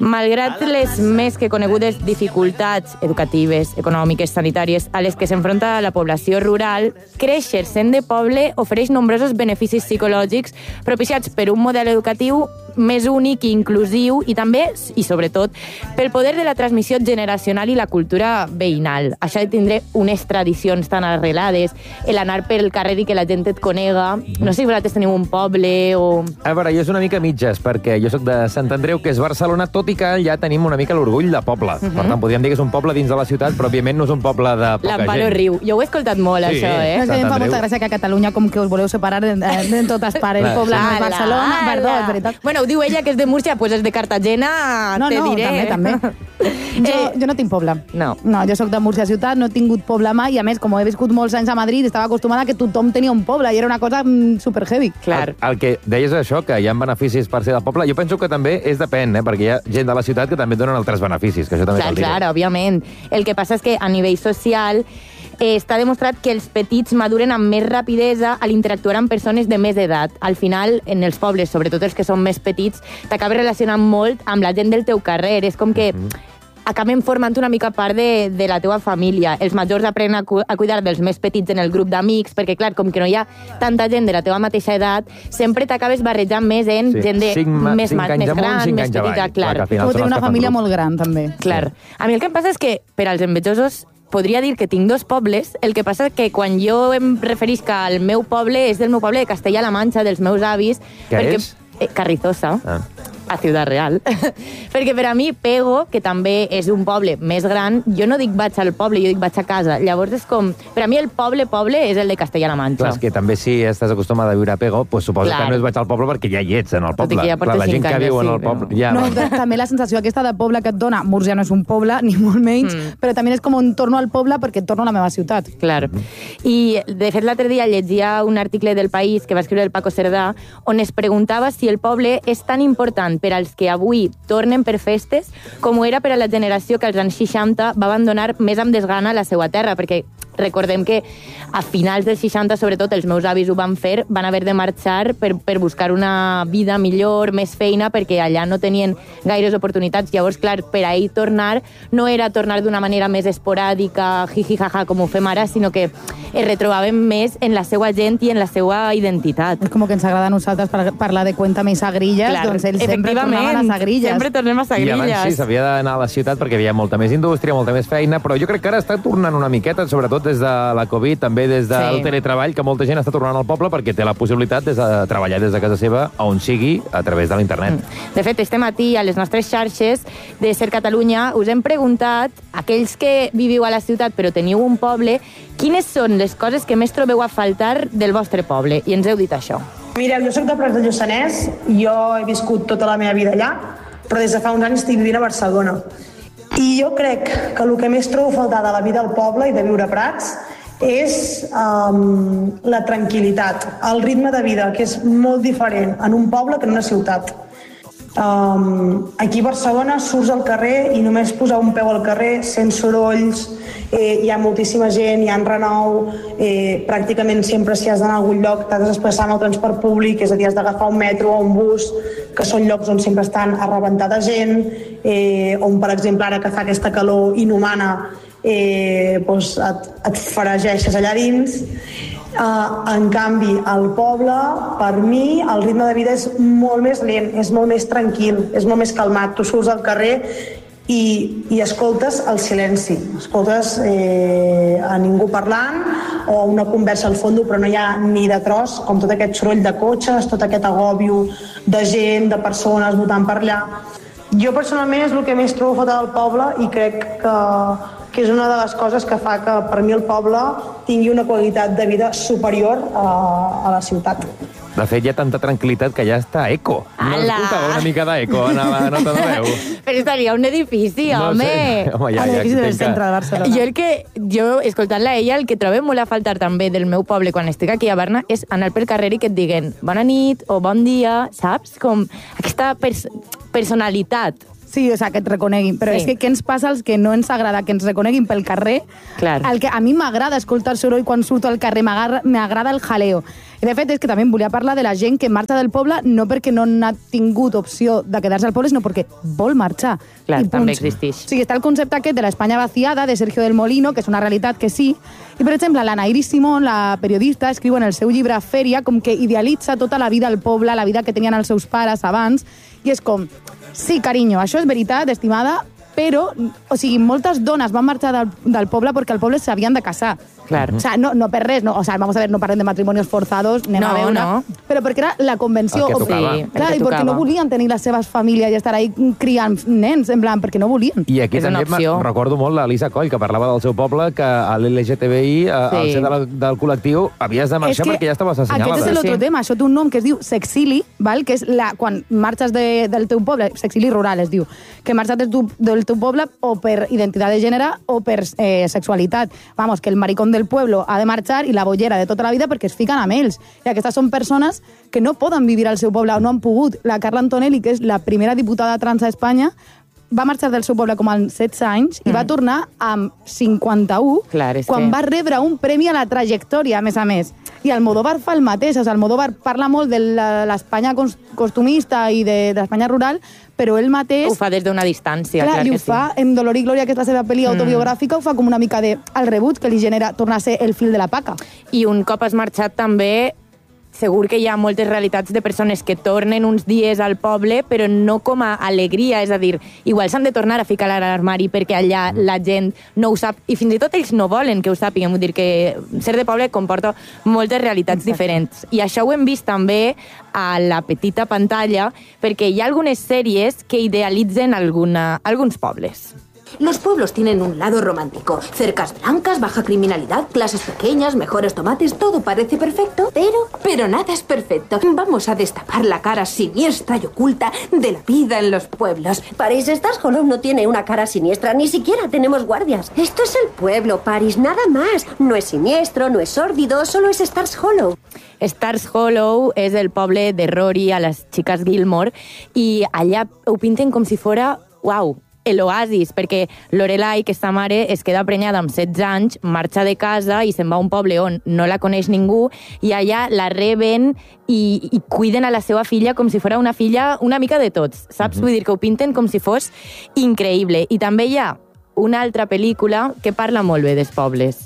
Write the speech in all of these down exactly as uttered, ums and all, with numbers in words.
Malgrat les més que conegudes dificultats educatives, econòmiques, sanitàries a les que s'enfronta la població rural, créixer sent de poble ofereix nombrosos beneficis psicològics propiciats per un model educatiu més únic i inclusiu i també, i sobretot, pel poder de la transmissió generacional i la cultura veïnal. Això de tindre unes tradicions tan arrelades, l'anar pel carrer i que la gent et conega. No sé si vosaltres teniu un poble o... A veure, jo és una mica mitges, perquè jo sóc de Sant Andreu, que és Barcelona, tot i que ja tenim una mica l'orgull de poble. Uh -huh. Per tant, podríem dir que és un poble dins de la ciutat, però òbviament no és un poble de poca gent. L'Amparo riu. Jo ho he escoltat molt, sí, això, eh? No, és que em fa molta gràcia que a Catalunya com que us voleu separar en, en totes parts. El poble de Barcelona, perdó, és veritat. Bueno, ho diu ella, que és de Múrcia, pues és de Cartagena, no, te no, diré. també, també. Jo, eh, jo no tinc poble. No. No, jo sóc de Múrcia ciutat, no he tingut poble mai, i a més, com he viscut molts anys a Madrid, estava acostumada que tothom tenia un poble, i era una cosa mm, super heavy. Clar. El, el que deies això, que hi ha beneficis per ser de poble, jo penso que també és depèn, eh? Perquè hi ha gent de la ciutat que també donen altres beneficis, que això també clar, cal dir. clar, òbviament. El que passa és que a nivell social eh, està demostrat que els petits maduren amb més rapidesa a l'interactuar amb persones de més edat. Al final, en els pobles, sobretot els que són més petits, t'acabes relacionant molt amb la gent del teu carrer. És com que mm-hmm. acaben formant una mica part de, de la teva família. Els majors aprenen a, cu a cuidar dels més petits en el grup d'amics, perquè, clar, com que no hi ha tanta gent de la teva mateixa edat, sempre t'acabes barrejant més en sí. gent de cinc, més, cinc més gran, amunt, més petita, clar. clar Com tenir una família molt gran, també. Clar. A mi el que em passa és que, per als envejosos, podria dir que tinc dos pobles, el que passa que quan jo em referisc al meu poble és del meu poble de Castella-La Manxa, dels meus avis. Què perquè, és? Eh, Carrizosa. Ah. A Ciutat Real. Perquè per a mi, Pego, que també és un poble més gran, jo no dic vaig al poble, jo dic vaig a casa. Llavors és com... Per a mi el poble, poble, és el de Castella-La Manxa. Clar, és que també si estàs acostumada a viure a Pego, pues suposo clar. que no és vaig al poble perquè ja hi ets en el poble. Tot i que ja clar, la gent que viu en el poble... Ja, no, no. També la sensació aquesta de poble que et dona, Múrcia no és un poble, ni molt menys, mm. però també és com un torno al poble perquè et torno a la meva ciutat. Clar. I, de fet, l'altre dia llegia un article del País que va escriure el Paco Cerdà on es preguntava si el poble és tan important per als que avui tornen per festes, com ho era per a la generació que als anys seixanta va abandonar més amb desgana la seva terra, perquè recordem que a finals dels seixanta, sobretot, els meus avis ho van fer, van haver de marxar per, per buscar una vida millor, més feina, perquè allà no tenien gaires oportunitats. Llavors, clar, per a ell tornar no era tornar d'una manera més esporàdica, jiji-jaja, com ho fem ara, sinó que es retrobaven més en la seva gent i en la seva identitat. És com que ens agrada a nosaltres parlar de Cuéntame Sagrillas, clar, doncs ells sempre tornaven a Sagrillas. Sempre tornem a Sagrillas. I abans sí, s'havia d'anar a la ciutat perquè hi havia molta més indústria, molta més feina, però jo crec que ara està tornant una miqueta, sobretot des de la Covid, també des del sí. teletreball, que molta gent està tornant al poble perquè té la possibilitat de treballar des de casa seva on sigui a través de l'internet. De fet, este matí a les nostres xarxes de Ser Catalunya us hem preguntat, aquells que viviu a la ciutat però teniu un poble, quines són les coses que més trobeu a faltar del vostre poble? I ens heu dit això. Mireu, jo soc de Prats de Lluçanès, jo he viscut tota la meva vida allà, però des de fa uns anys estic vivint a Barcelona. I jo crec que el que més trobo a faltar de la vida al poble i de viure a Prats és um, la tranquil·litat, el ritme de vida, que és molt diferent en un poble que en una ciutat. Um, aquí a Barcelona surts al carrer i només posar un peu al carrer, sent sorolls, eh, hi ha moltíssima gent, hi ha renou, eh, pràcticament sempre si has d'anar a algun lloc t'has de desplaçar en el transport públic, és a dir, has d'agafar un metro o un bus, que són llocs on sempre estan a rebentar de gent, eh, on, per exemple, ara que fa aquesta calor inhumana, eh, doncs et, et farageixes allà dins. Uh, en canvi, al poble, per mi, el ritme de vida és molt més lent, és molt més tranquil, és molt més calmat. Tu surts al carrer i, i escoltes el silenci, escoltes eh, a ningú parlant o una conversa al fons, però no hi ha ni de tros, com tot aquest soroll de cotxes, tot aquest agòbio de gent, de persones votant per allà. Jo personalment és el que més trobo a faltar del poble i crec que, que és una de les coses que fa que per mi el poble tingui una qualitat de vida superior a, a la ciutat. De fet, hi ha tanta tranquil·litat que ja està eco. No escoltava una mica d'eco en la nota de veu. Però estaria un edifici, no home. Sé. Home, ja, ja, l'edifici del centre de Barcelona. Jo, el que, jo escoltant-la a ella, el que trobem molt a faltar també del meu poble quan estic aquí a Barna és anar pel carrer i que et diguen bona nit o bon dia, saps? Com aquesta pers personalitat. Sí, o sigui, que et reconeguin. Però sí. és que què ens passa als que no ens agrada que ens reconeguin pel carrer? Clar. El que a mi m'agrada escoltar soroll quan surto al carrer, m'agrada el jaleo. I de fet és que també em volia parlar de la gent que marxa del poble no perquè no n'ha tingut opció de quedar-se al poble, sinó perquè vol marxar. Clar, I també existeix. O sigui, està el concepte aquest de l'Espanya vaciada, de Sergio del Molino, que és una realitat que sí. I, per exemple, l'Anna Iris Simón, la periodista, escriu en el seu llibre Fèria com que idealitza tota la vida al poble, la vida que tenien els seus pares abans, i és com, sí, carinyo, això és veritat, estimada, però, o sigui, moltes dones van marxar del, del poble perquè al poble s'havien de casar. Claro. O sea, no, no per res, no, o sea, vamos a ver, no parlem de matrimonios forzados, anem no, a veure, no. però perquè era la convenció. El que o, tocava. sí, clar, i perquè no volien tenir les seves famílies i estar ahí criant nens, en plan, perquè no volien. I aquí És una també opció. recordo molt l'Elisa Coll, que parlava del seu poble, que a l'L G T B I, sí. al ser del, del col·lectiu, havies de marxar perquè ja estaves assenyalada. Aquest és l'altre Sí. tema, això té un nom que es diu sexili, val? Que és la, quan marxes de, del teu poble, sexili rural es diu, que marxes del, tu, del teu poble o per identitat de gènere o per eh, sexualitat. Vamos, que el maricón del pueblo ha de marxar i la bollera de tota la vida perquè es fiquen amb ells. I aquestes són persones que no poden vivir al seu poble o no han pogut. La Carla Antonelli, que és la primera diputada trans a Espanya, va marxar del seu poble com als setze anys i mm. va tornar amb cinquanta-u, Clar, és quan que... va rebre un premi a la trajectòria, a més a més. I Almodóvar fa el mateix, o sigui, Almodóvar parla molt de l'Espanya costumista i de, de l'Espanya rural, però ell mateix... Ho fa des d'una distància, clar, clar i que ho fa sí. en Dolor i Glòria, que és la seva pel·li Mm. autobiogràfica, ho fa com una mica de el rebut que li genera tornar a ser el fil de la paca. I un cop has marxat també, segur que hi ha moltes realitats de persones que tornen uns dies al poble, però no com a alegria, és a dir, igual s'han de tornar a ficar a l'armari perquè allà la gent no ho sap, i fins i tot ells no volen que ho sàpiguen, vull dir que ser de poble comporta moltes realitats Exacte. diferents. I això ho hem vist també a la petita pantalla, perquè hi ha algunes sèries que idealitzen alguna, alguns pobles. Los pueblos tienen un lado romántico. Cercas blancas, baja criminalidad, clases pequeñas, mejores tomates, todo parece perfecto, pero... Pero nada es perfecto. Vamos a destapar la cara siniestra y oculta de la vida en los pueblos. Paris, Stars Hollow no tiene una cara siniestra, ni siquiera tenemos guardias. Esto es el pueblo, Paris, nada más. No es siniestro, no es sórdido, solo es Stars Hollow. Stars Hollow és el poble de Rory a les xiques Gilmore, i allà ho pinten com si fora, uau, l'oasis, perquè Lorelai, aquesta mare, es queda prenyada amb setze anys, marxa de casa i se'n va a un poble on no la coneix ningú, i allà la reben i, i cuiden a la seva filla com si fos una filla una mica de tots, saps? Mm-hmm. Vull dir que ho pinten com si fos increïble. I també hi ha una altra pel·lícula que parla molt bé dels pobles.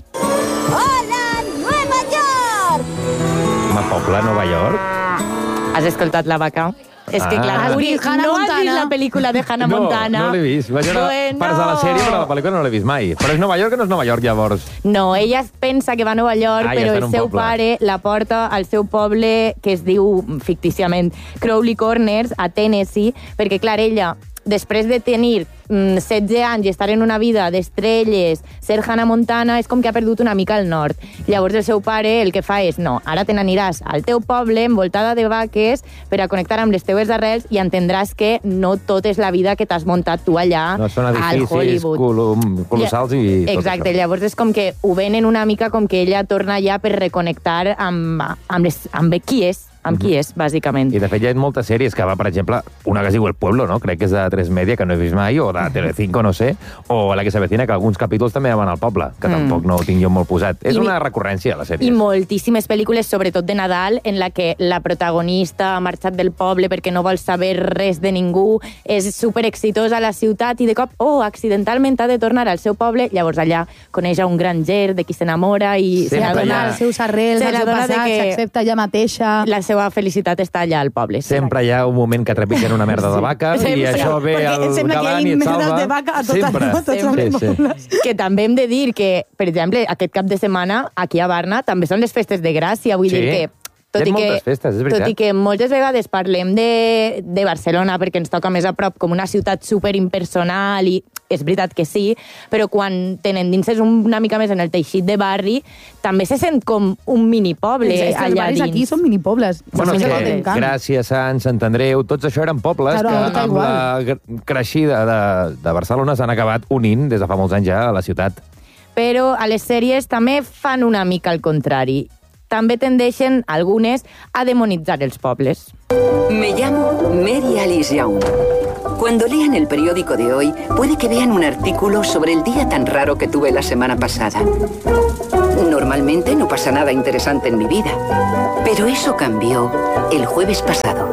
¡Hola, Nueva York! Home, poble, Nova York? Has escoltat la vaca? És que, clar, Ah. Uri, Hannah no has Montana. vist la pel·lícula de Hannah No, Montana? no l'he vist. Vaig veure Bueno. parts de la sèrie, però la pel·lícula no l'he vist mai. Però és Nova York o no és Nova York, llavors? No, ella es pensa que va a Nova York, Ah, ja però està en el un seu poble. pare la porta al seu poble, que es diu fictíciament Crowley Corners, a Tennessee, perquè, clar, ella, després de tenir mm, setze anys i estar en una vida d'estrelles, ser Hannah Montana, és com que ha perdut una mica el nord. Llavors el seu pare el que fa és, no, ara te n'aniràs al teu poble envoltada de vaques per a connectar amb les teues arrels i entendràs que no tot és la vida que t'has muntat tu allà No són al edificis Hollywood. colom- colossals i tot Exacte, això. llavors és com que ho venen una mica com que ella torna allà per reconnectar amb, amb, les, amb qui és, amb qui és, bàsicament. I de fet hi ha moltes sèries que va, per exemple, una que es diu El Pueblo, no? Crec que és de tres Media, que no he vist mai, o de Telecinco, no sé, o La que s'avecina, que alguns capítols també van al poble, que Mm. tampoc no ho tinc jo molt posat. És I- una recurrència, la sèrie. I moltíssimes pel·lícules, sobretot de Nadal, en la que la protagonista ha marxat del poble perquè no vol saber res de ningú, és super exitosa a la ciutat i de cop, oh, accidentalment ha de tornar al seu poble, llavors allà coneix a un granger de qui s'enamora i Sempre se hi ha- n'adona Els seus arrels, se el seu n'adona de passat, que s'accepta ella mateixa. la seva felicitat està allà al poble. Sempre hi ha un moment que trepitgen una merda de vaca Sí. i Sempre. això ve Perquè al sembla que hi ha galant i et merdes salva. de vaca a tot Sempre. arreu, a tots Sempre. els Sí, sí. pobles. Que també hem de dir que, per exemple, aquest cap de setmana, aquí a Barna, també són les festes de Gràcia. Vull Sí. dir que tot Hi ha i que, moltes festes, és veritat. tot i que moltes vegades parlem de, de Barcelona perquè ens toca més a prop com una ciutat superimpersonal i és veritat que sí, però quan tenen dins una mica més en el teixit de barri, també se sent com un minipoble És que els allà barris dins. aquí són minipobles. Bueno, Són és els que d'encant. Gràcia, Sant, Sant Andreu, tots això eren pobles Claro, que està amb la gr- creixida de, de Barcelona s'han acabat unint des de fa molts anys ja a la ciutat. Però a les sèries també fan una mica el contrari. També tendeixen, algunes, a demonitzar els pobles. Me llamo Mary Alice Young. Cuando lean el periódico de hoy, puede que vean un artículo sobre el día tan raro que tuve la semana pasada. Normalmente no pasa nada interesante en mi vida, pero eso cambió el jueves pasado.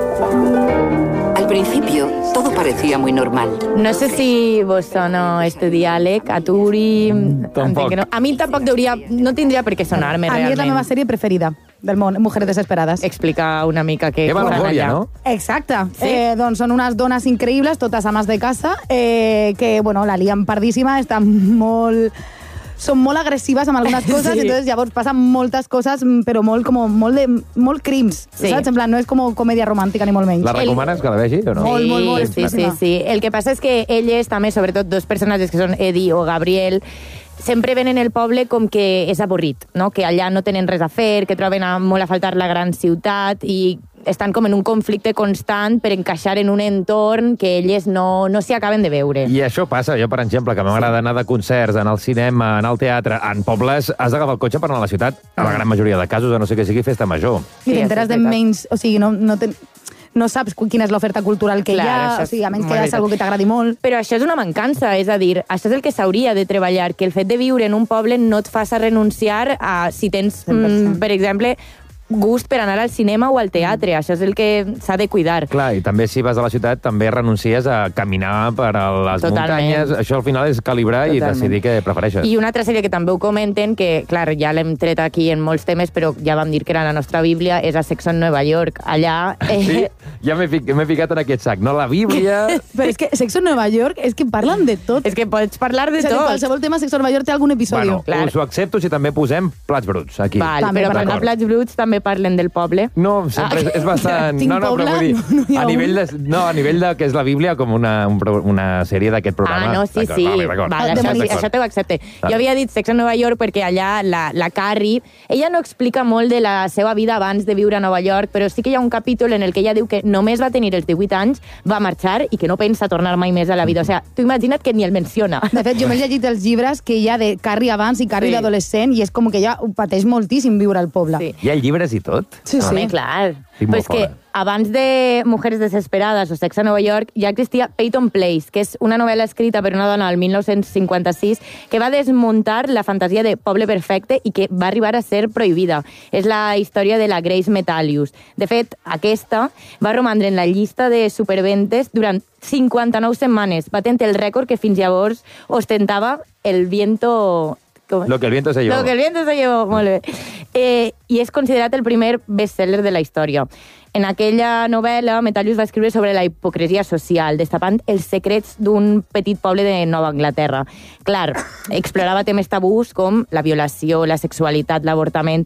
Al principio, todo parecía muy normal. No sé si vos sona este diàleg, a tu, Uri... Tampoc. No. A mi tampoc hauria, no tindria per què sonar-me A mi realment. és la meva sèrie preferida del món, Mujeres Desesperades. Explica una mica què Que va a la fan Goya, allà. no? Exacte. Sí. Eh, doncs són unes dones increïbles, totes ames de casa, eh, que, bueno, la lien pardíssima, estan molt... Són molt agressives amb algunes coses, Sí. entonces llavors passen moltes coses, però molt, com, molt, de, molt crims, Sí. saps? En plan, no és com comèdia romàntica ni molt menys. La recomanes que la vegi o no? Molt, molt, molt. Sí, sí, sí, sí. El que passa és que elles també, sobretot dos personatges que són Eddie o Gabriel, sempre ven en el poble com que és avorrit, no? Que allà no tenen res a fer, que troben a, molt a faltar la gran ciutat i estan com en un conflicte constant per encaixar en un entorn que elles no, no s'hi acaben de veure. I això passa, jo, per exemple, que m'agrada anar de concerts, anar al cinema, anar al teatre, en pobles has d'agafar el cotxe per anar a la ciutat, a la gran majoria de casos, a no ser que sigui festa major. I Sí, t'enteres això de és veritat. menys... O sigui, no, no, ten, no saps cu- quina és l'oferta cultural que Clar, hi ha, això o és sigui, a menys molt que hi veritat. ha algú que t'agradi molt. Però això és una mancança, és a dir, això és el que s'hauria de treballar, que el fet de viure en un poble no et faça renunciar a, si tens, mm, per exemple, gust per anar al cinema o al teatre. Això és el que s'ha de cuidar. Clar, i també si vas a la ciutat també renuncies a caminar per a les Totalment. muntanyes. Això al final és calibrar i Totalment. decidir què prefereixes. I una altra sèrie que també ho comenten, que, clar, ja l'hem tret aquí en molts temes, però ja vam dir que era la nostra Bíblia, és a Sexo en Nova York. Allà... Eh, Sí, ja m'he fic, m'he ficat en aquest sac, no? La Bíblia... Però és que Sexo en Nova York és que parlen de tot. És que pots parlar de És a dir, tot. qualsevol tema Sexo en Nova York té algun episodi. Bueno, clar. us ho accepto si també posem plats bruts, aquí. Val, També però parlem. parlant de plats bruts també parlen del poble. No, sempre és, és bastant... Tinc no, no, poble, però vull dir, no- no hi ha a nivell de, un. no, a nivell de que és la Bíblia com una, un, pro- una sèrie d'aquest programa. Ah, no, sí, D'acord, sí. Vale, d'acord. Vale, De això, sí, Monis. això t'ho accepte. Vale. Jo havia dit Sex en Nova York perquè allà la, la Carrie, ella no explica molt de la seva vida abans de viure a Nova York, però sí que hi ha un capítol en el que ella diu que només va tenir els divuit anys, va marxar i que no pensa tornar mai més a la vida. O sigui, tu imagina't que ni el menciona. De fet, jo m'he llegit els llibres que hi ha de Carrie abans i Carrie Sí. d'adolescent i és com que ella ho pateix moltíssim viure al poble. Sí. Hi ha llibres i tot? Sí, sí. Home, clar. Estic Però molt és que fora. abans de Mujeres Desesperades o Sex a Nova York ja existia Peyton Place, que és una novel·la escrita per una dona al mil nou-cents cinquanta-sis que va desmuntar la fantasia de poble perfecte i que va arribar a ser prohibida. És la història de la Grace Metalius. De fet, aquesta va romandre en la llista de superventes durant cinquanta-nou setmanes, batent el rècord que fins llavors ostentava El viento... com- Lo que el viento se llevó. Lo que el viento se llevó, molt bé. Eh, I és considerat el primer bestseller de la història. En aquella novel·la, Metalius va escriure sobre la hipocresia social, destapant els secrets d'un petit poble de Nova Anglaterra. Clar, explorava temes tabús com la violació, la sexualitat, l'avortament,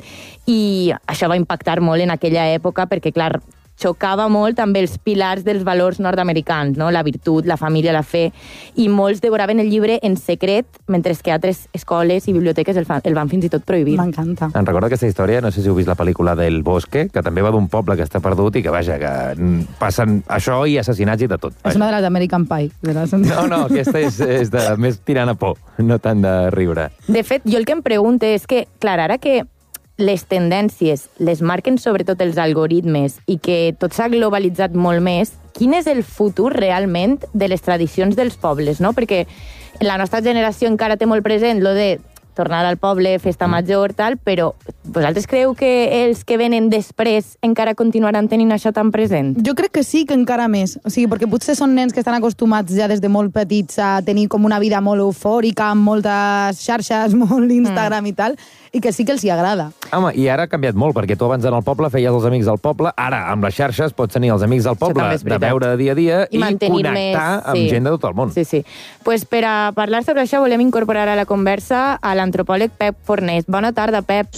i això va impactar molt en aquella època perquè, clar, xocava molt amb els pilars dels valors nord-americans, no? La virtut, la família, la fe, i molts devoraven el llibre en secret, mentre que altres escoles i biblioteques el, fa, el van fins i tot prohibir. M'encanta. Em recordo aquesta història, no sé si heu vist la pel·lícula del Bosque, que també va d'un poble que està perdut i que, vaja, que mm, passen això i assassinats i de tot. És Vaja. una de les American Pie. De les... No, no, aquesta és, és de més tirant a por, no tant de riure. De fet, jo el que em pregunto és que, clar, ara que les tendències les marquen sobretot els algoritmes i que tot s'ha globalitzat molt més, quin és el futur realment de les tradicions dels pobles, no? Perquè la nostra generació encara té molt present lo de tornar al poble, festa major, tal, però vosaltres creu que els que venen després encara continuaran tenint això tan present? Jo crec que sí, que encara més. O sigui, perquè potser són nens que estan acostumats ja des de molt petits a tenir com una vida molt eufòrica, amb moltes xarxes, molt Instagram mm. i tal, i que sí que els hi agrada. Home, i ara ha canviat molt, perquè tu abans en el poble feies els amics del poble, ara amb les xarxes pots tenir els amics del poble també és de veritat. veure dia a dia I i, mantenir connectar més, amb sí. gent de tot el món. Sí, sí. Pues per a parlar sobre això volem incorporar a la conversa a l'antropòleg Pep Fornés. Bona tarda, Pep.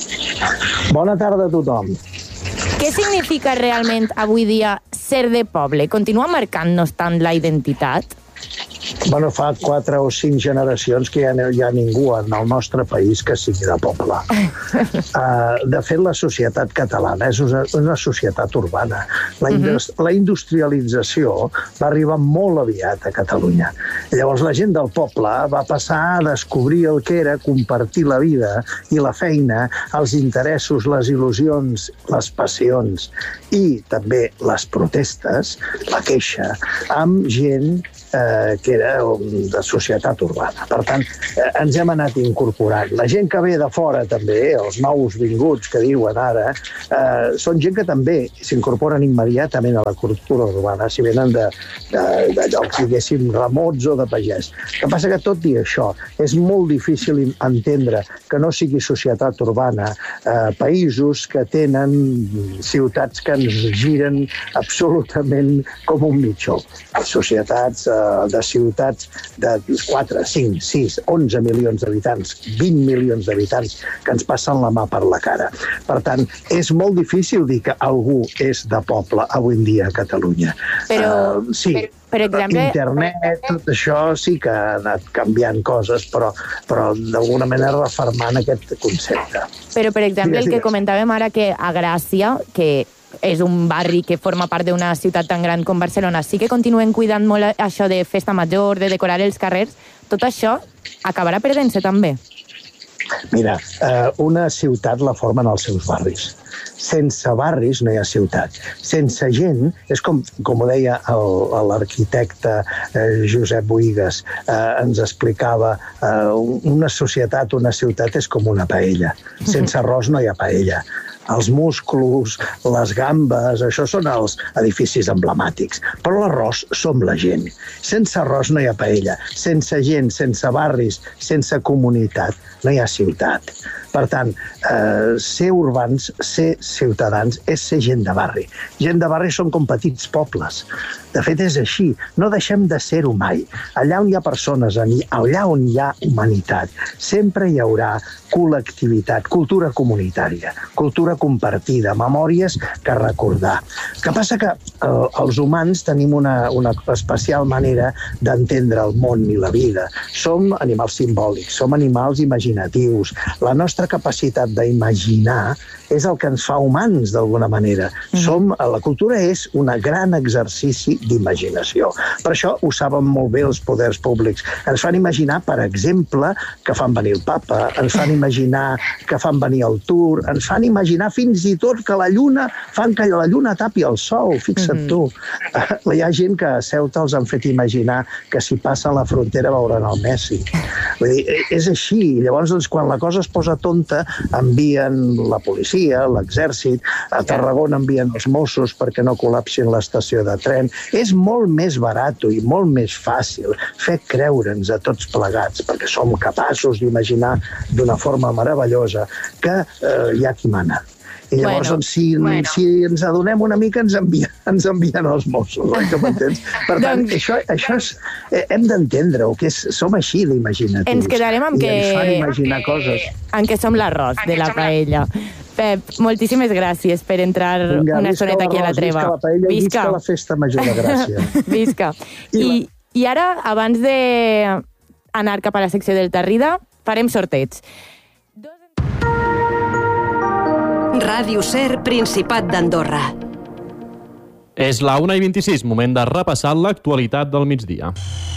Bona tarda a tothom. Què significa realment avui dia ser de poble? Continua marcant-nos tant la identitat? Bueno, fa quatre o cinc generacions que ja no hi ha ningú en el nostre país que sigui de poble. Uh, de fet, la societat catalana és una, una societat urbana. La, indus la industrialització va arribar molt aviat a Catalunya. I llavors la gent del poble va passar a descobrir el que era compartir la vida i la feina, els interessos, les il·lusions, les passions i també les protestes, la queixa, amb gent eh, que era de societat urbana. Per tant, eh, ens hem anat incorporant. La gent que ve de fora també, els nous vinguts que diuen ara, eh, són gent que també s'incorporen immediatament a la cultura urbana, si venen de, de, de llocs, diguéssim, remots o de pagès. El que passa que, tot i això, és molt difícil entendre que no sigui societat urbana, eh, països que tenen ciutats que ens giren absolutament com un mitjó. Societats eh, de ciutats de quatre, cinc, sis, onze milions d'habitants, vint milions d'habitants que ens passen la mà per la cara. Per tant, és molt difícil dir que algú és de poble avui en dia a Catalunya. Però, uh, sí, per, per exemple... internet, tot això sí que ha anat canviant coses, però, però d'alguna manera refermant aquest concepte. Però, per exemple, el que comentàvem ara, que a Gràcia, que és un barri que forma part d'una ciutat tan gran com Barcelona, sí que continuen cuidant molt això de festa major, de decorar els carrers, tot això acabarà perdent-se també. Mira, eh, una ciutat la formen els seus barris. Sense barris no hi ha ciutat. Sense gent, és com, com ho deia l'arquitecte eh, Josep Boïgues, eh, ens explicava, eh, una societat, una ciutat és com una paella. Sense arròs no hi ha paella. Els musclos, les gambes, això són els edificis emblemàtics. Però l'arròs som la gent. Sense arròs no hi ha paella. Sense gent, sense barris, sense comunitat, no hi ha ciutat. Per tant, eh, ser urbans, ser ciutadans, és ser gent de barri. Gent de barri són com petits pobles. De fet, és així. No deixem de ser-ho mai. Allà on hi ha persones, allà on hi ha humanitat, sempre hi haurà col·lectivitat, cultura comunitària, cultura compartida, memòries que recordar. El que passa que eh, els humans tenim una, una especial manera d'entendre el món i la vida. Som animals simbòlics, som animals imaginatius. La nostra capacitat d'imaginar és el que ens fa humans, d'alguna manera. Mm. Som, la cultura és un gran exercici d'imaginació. Per això ho saben molt bé els poders públics. Ens fan imaginar, per exemple, que fan venir el papa, ens fan imaginar que fan venir el Tour, ens fan imaginar fins i tot que la lluna, fan que la lluna tapi el sol, fixa't mm-hmm. tu. Hi ha gent que a Ceuta els han fet imaginar que si passen la frontera veuran el Messi. Vull dir, és així. Llavors, doncs, quan la cosa es posa tonta, envien la policia, l'exèrcit, a Tarragona envien els Mossos perquè no col·lapsin l'estació de tren. És molt més barat i molt més fàcil fer creure'ns a tots plegats, perquè som capaços d'imaginar d'una forma meravellosa que eh, hi ha qui mana. I llavors, bueno, doncs, si, bueno. si ens adonem una mica, ens envien, ens envien els Mossos, oi que m'entens? Per tant, doncs... això, això és, eh, hem d'entendre-ho, que és, som així d'imaginatius. Ens quedarem amb I que... ens fan imaginar coses. En què som l'arròs de la paella. Pep, moltíssimes gràcies per entrar Vinga, una estoneta aquí a la treva. Visca la paella, visca, visca la festa major de Gràcia. Visca. I, I ara, abans d'anar cap a la secció del Tarrida, farem sorteig. Ràdio Ser, Principat d'Andorra. És la una i vint-i-sis, moment de repassar l'actualitat del migdia.